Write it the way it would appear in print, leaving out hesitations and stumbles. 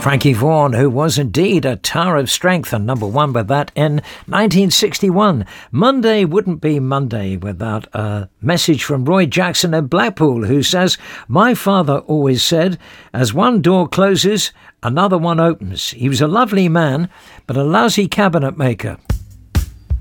Frankie Vaughan, who was indeed a tower of strength, and number one with that in 1961. Monday wouldn't be Monday without a message from Roy Jackson in Blackpool, who says, "My father always said, as one door closes, another one opens. He was a lovely man, but a lousy cabinet maker."